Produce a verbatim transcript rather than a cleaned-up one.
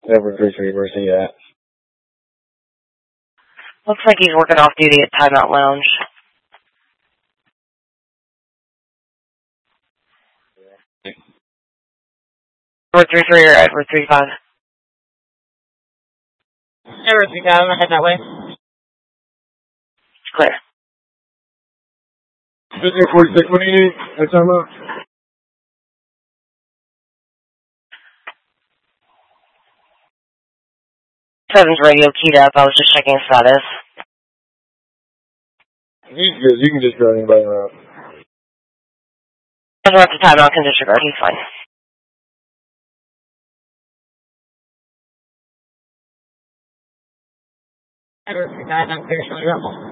Edward three three, where's he at? Looks like he's working off duty at Timeout Lounge. Edward three three or Edward three five? Edward three five, I'm gonna head that way. It's clear. Fifteen forty-six, what do you need? At timeout? Seven's radio keyed up. I was just checking status. He's good. You can disregard anybody around. Doesn't have to timeout, can disregard. He's fine. Edward three five, I'm clear, Charlie Rumble.